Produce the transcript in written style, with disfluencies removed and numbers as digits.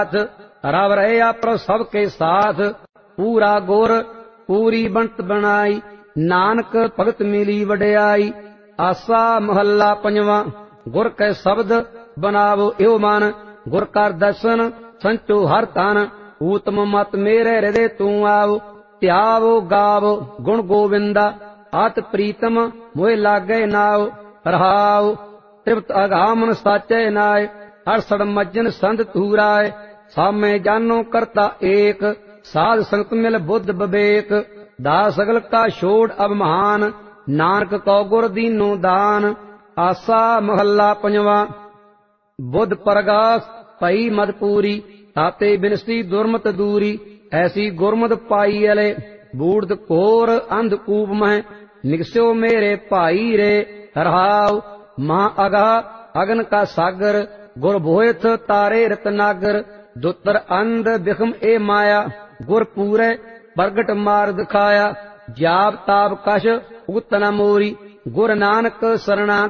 रव रहिया प्रभ सबके साथ। पूरा गुर पूरी बनत बनाई, नानक भगत मिली वड्याई। आसा महला पंजवा। गुर कै शब्द बनावो इहो मन, गुर कर दर्शन संचो हर तन। ऊतम मत मेरे हृदय तू आओ, ध्यावो गावो गुण गोविंदा। अत प्रीतम मोह लागे नाओ, रहाओ तृप्त अघामन साचे नाय। अड़सठ मज्जन संत तूराय, सामे जानो करता एक। साध संगत मिल बुद्ध विवेक, दास सगल का छोड़ अब महान। नानक कौ गुर दीनो दान। आसा महला पंजवा। बुद्ध परगास पई मदपूरी, ताते बिनसी दुर्मत दूरी। ऐसी गुरमत पाई अले, बूढ़ घोर अंधकूप मह। निगस्यो मेरे भाई रे, रहाओ महा अगा अगन का सागर। गुर भोयथ तारे रतनागर, दुतर अंध बिखम ए माया। गुर पूरे प्रगट मार दिखाया, जाप ताप कश उगत न मोरी। गुर नानक सरना